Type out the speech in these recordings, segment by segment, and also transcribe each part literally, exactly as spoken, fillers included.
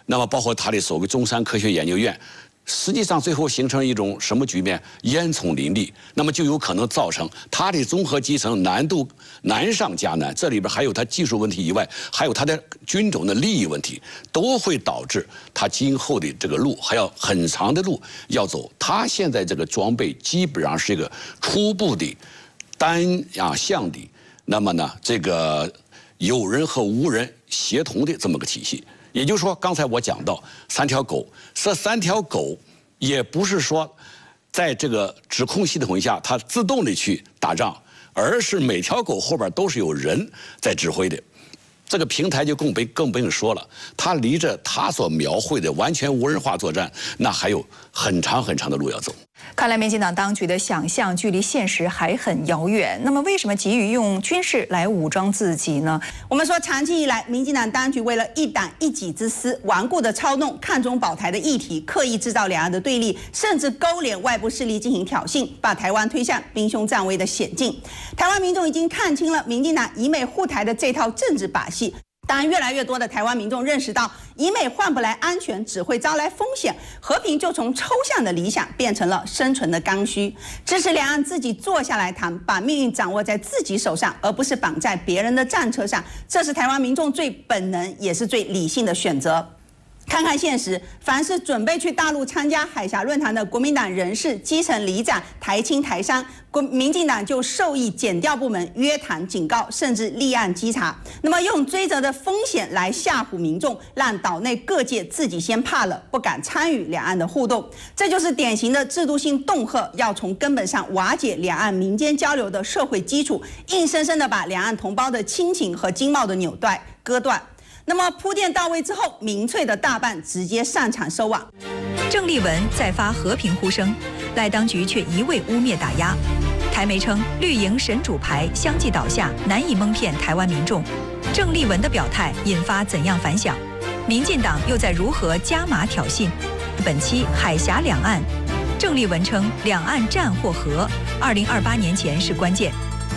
那么包括它的所谓中山科学研究院。 实际上，最后形成一种什么局面？烟囱林立，那么就有可能造成它的综合集成难度难上加难。这里边还有它技术问题以外，还有它的军种的利益问题，都会导致它今后的这个路还要很长的路要走。它现在这个装备基本上是一个初步的单啊向的，那么呢，这个有人和无人协同的这么个体系。 也就是说，刚才我讲到三条狗，这三条狗也不是说在这个指控系统下它自动的去打仗，而是每条狗后边都是有人在指挥的。这个平台就更不更不用说了，它离着它所描绘的完全无人化作战，那还有很长很长的路要走。 看来民进党当局的想象距离现实还很遥远。那么，为什么急于用军事来武装自己呢？ 我们说，长期以来，民进党当局为了一党一己之私，顽固的操弄看中保台的议题，刻意制造两岸的对立，甚至勾连外部势力进行挑衅，把台湾推向兵凶战危的险境。台湾民众已经看清了民进党以美护台的这套政治把戏。 当然，越来越多的台湾民众认识到，以美换不来安全，只会招来风险。和平就从抽象的理想变成了生存的刚需。支持两岸自己坐下来谈，把命运掌握在自己手上，而不是绑在别人的战车上。这是台湾民众最本能，也是最理性的选择。 看看现实，凡是准备去大陆参加海峡论坛的国民党人士、基层里长、台青台商，国民进党就授意检调部门约谈、警告，甚至立案稽查。那么用追责的风险来吓唬民众，让岛内各界自己先怕了，不敢参与两岸的互动。这就是典型的制度性恫吓，要从根本上瓦解两岸民间交流的社会基础，硬生生的把两岸同胞的亲情和经贸的纽带割断。 那么铺垫到位之后，民粹的大半直接上场收网。 郑丽文再发和平呼声，赖当局却一味污蔑打压。台媒称绿营神主牌相继倒下，难以蒙骗台湾民众。郑丽文的表态引发怎样反响？民进党又在如何加码挑衅？本期海峡两岸，郑丽文称两岸战或和，二零二八年前是关键。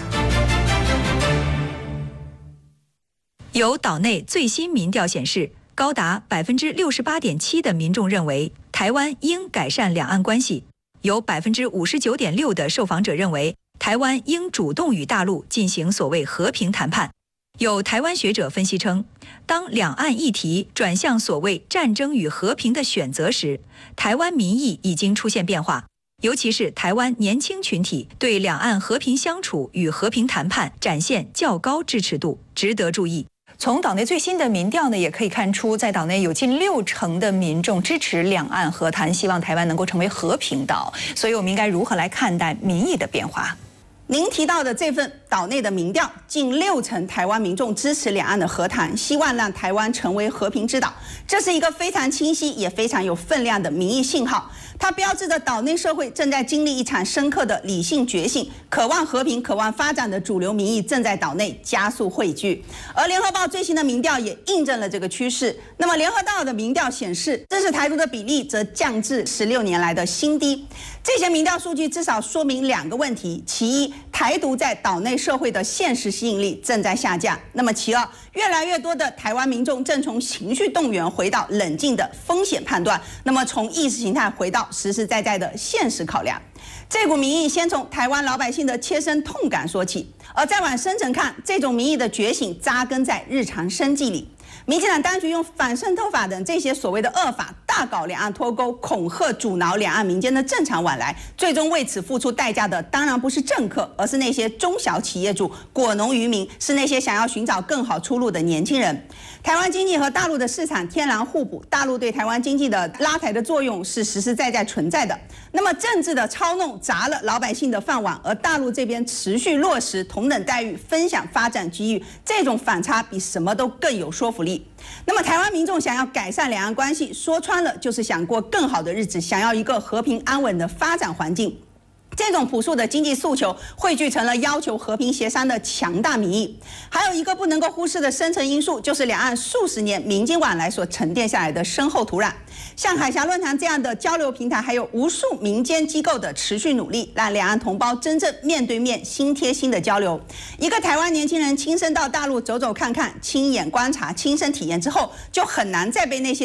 有岛内最新民调显示，高达百分之六十八点七的民众认为台湾应改善两岸关系，有百分之五十九点六的受访者认为台湾应主动与大陆进行所谓和平谈判。有台湾学者分析称，当两岸议题转向所谓战争与和平的选择时，台湾民意已经出现变化，尤其是台湾年轻群体对两岸和平相处与和平谈判展现较高支持度，值得注意。 从岛内最新的民调呢，也可以看出，在岛内有近六成的民众支持两岸和谈，希望台湾能够成为和平岛。所以，我们应该如何来看待民意的变化？ 您提到的这份岛内的民调，近六成台湾民众支持两岸的和谈，希望让台湾成为和平之岛。这是一个非常清晰也非常有分量的民意信号，它标志着岛内社会正在经历一场深刻的理性觉醒，渴望和平、渴望发展的主流民意正在岛内加速汇聚。而联合报最新的民调也印证了这个趋势。那么联合报的民调显示，支持台独的比例则降至十六年来的新低。这些民调数据至少说明两个问题：其一，台独在岛内社会的现实吸引力正在下降；那么其二，越来越多的台湾民众正从情绪动员回到冷静的风险判断，那么从意识形态回到实实在在的现实考量。这股民意先从台湾老百姓的切身痛感说起，而再往深层看，这种民意的觉醒扎根在日常生计里。民进党当局用反渗透法等这些所谓的恶法，大搞两岸脱钩，恐吓阻挠两岸民间的正常往来，最终为此付出代价的当然不是政客，而是那些中小企业主、果农渔民，是那些想要寻找更好出路的年轻人。台湾经济和大陆的市场天然互补，大陆对台湾经济的拉抬的作用是实实在在存在的。那么政治的操弄砸了老百姓的饭碗，而大陆这边持续落实同等待遇、分享发展机遇，这种反差比什么都更有说服力。那么台湾民众想要改善两岸关系，说穿了就是想过更好的日子，想要一个和平安稳的发展环境。这种朴素的经济诉求汇聚成了要求和平协商的强大民意。还有一个不能够忽视的深层因素，就是两岸数十年民间往来所沉淀下来的深厚土壤。像海峡论坛这样的交流平台，还有无数民间机构的持续努力，让两岸同胞真正面对面、心贴心的交流。一个台湾年轻人亲身到大陆走走看看，亲眼观察、亲身体验之后，就很难再被那些